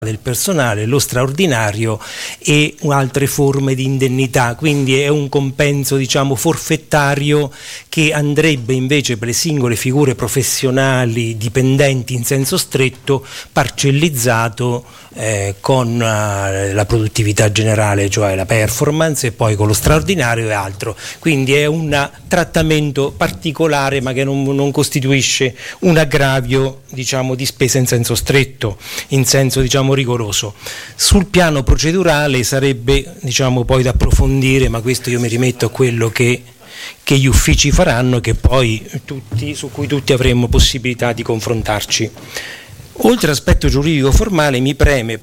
del personale, lo straordinario e altre forme di indennità, quindi è un compenso forfettario che andrebbe invece per le singole figure professionali dipendenti in senso stretto parcellizzato con la produttività generale, cioè la performance, e poi con lo straordinario e altro, quindi è un trattamento particolare ma che non costituisce un aggravio di spesa in senso stretto, in senso rigoroso. Sul piano procedurale sarebbe poi da approfondire, ma questo io mi rimetto a quello che gli uffici faranno, che poi su cui tutti avremmo possibilità di confrontarci. Oltre all'aspetto giuridico formale mi premono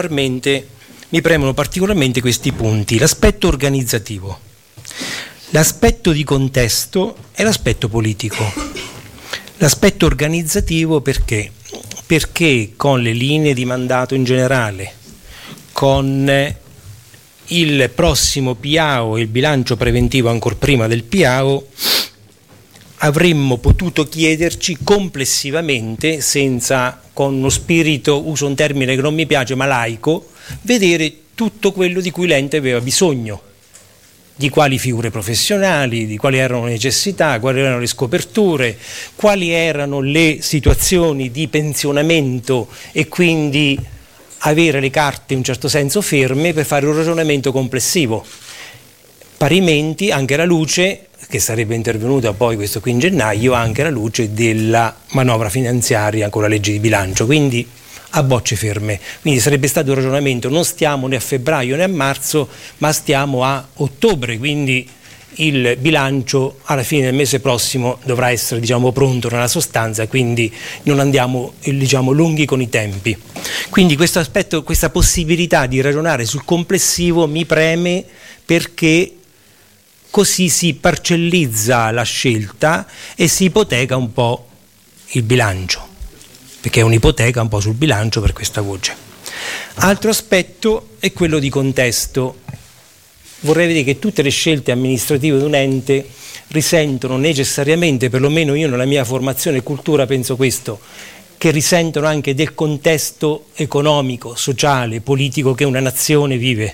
particolarmente questi punti: l'aspetto organizzativo, l'aspetto di contesto e l'aspetto politico. L'aspetto organizzativo perché con le linee di mandato in generale, con il prossimo PIAO e il bilancio preventivo ancor prima del PIAO, avremmo potuto chiederci complessivamente, con uno spirito, uso un termine che non mi piace ma laico, vedere tutto quello di cui l'ente aveva bisogno, di quali figure professionali, di quali erano le necessità, quali erano le scoperture, quali erano le situazioni di pensionamento, e quindi avere le carte in un certo senso ferme per fare un ragionamento complessivo. Parimenti anche alla luce, che sarebbe intervenuta poi questo qui in gennaio, anche alla luce della manovra finanziaria con la legge di bilancio, quindi a bocce ferme. Quindi sarebbe stato un ragionamento, non stiamo né a febbraio né a marzo, ma stiamo a ottobre, quindi il bilancio alla fine del mese prossimo dovrà essere pronto nella sostanza, quindi non andiamo lunghi con i tempi. Quindi questo aspetto, questa possibilità di ragionare sul complessivo mi preme, perché così si parcellizza la scelta e si ipoteca un po' il bilancio, perché è un'ipoteca un po' sul bilancio per questa voce. Altro aspetto è quello di contesto. Vorrei vedere che tutte le scelte amministrative di un ente risentono necessariamente, perlomeno io nella mia formazione e cultura penso questo, che risentono anche del contesto economico, sociale, politico che una nazione vive.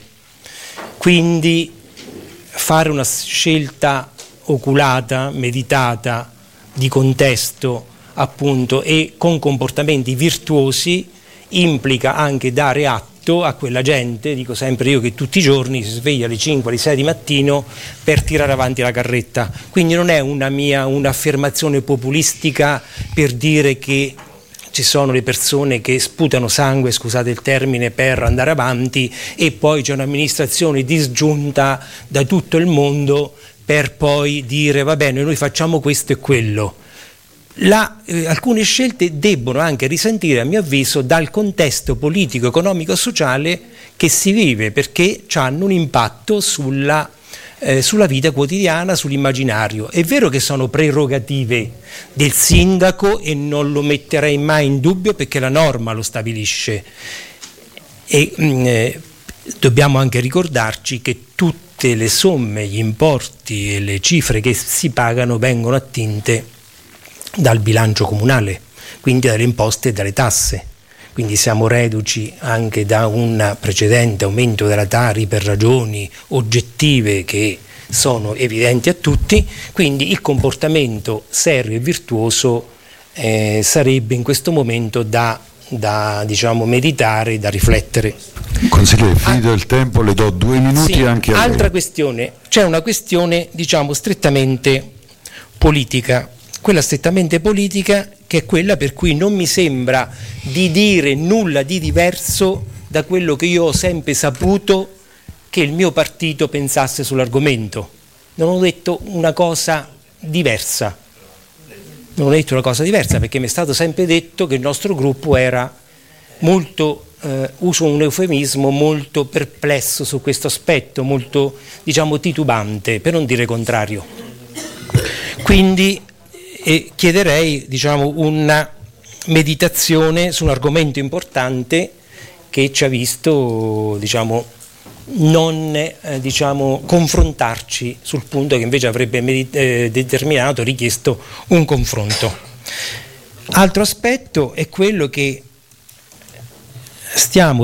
Quindi fare una scelta oculata, meditata, di contesto appunto, e con comportamenti virtuosi, implica anche dare atto a quella gente, dico sempre io, che tutti i giorni si sveglia alle 5, alle 6 di mattino per tirare avanti la carretta. Quindi non è un'affermazione populistica per dire che ci sono le persone che sputano sangue, scusate il termine, per andare avanti, e poi c'è un'amministrazione disgiunta da tutto il mondo per poi dire va bene, noi facciamo questo e quello. Alcune scelte debbono anche risentire, a mio avviso, dal contesto politico, economico e sociale che si vive, perché hanno un impatto sulla vita quotidiana, sull'immaginario. È vero che sono prerogative del sindaco e non lo metterei mai in dubbio, perché la norma lo stabilisce, e dobbiamo anche ricordarci che tutte le somme, gli importi e le cifre che si pagano vengono attinte dal bilancio comunale, quindi dalle imposte e dalle tasse. Quindi siamo reduci anche da un precedente aumento della Tari per ragioni oggettive che sono evidenti a tutti, quindi il comportamento serio e virtuoso sarebbe in questo momento da meditare, da riflettere. Consigliere, finito il tempo, le do 2 minuti. Sì, anche a altra lei. Questione, c'è una questione strettamente politica. Quella strettamente politica, che è quella per cui non mi sembra di dire nulla di diverso da quello che io ho sempre saputo che il mio partito pensasse sull'argomento. Non ho detto una cosa diversa, perché mi è stato sempre detto che il nostro gruppo era molto, uso un eufemismo, molto perplesso su questo aspetto, molto titubante, per non dire contrario. Quindi chiederei una meditazione su un argomento importante che ci ha visto non confrontarci sul punto che invece avrebbe richiesto un confronto. Altro aspetto è quello che stiamo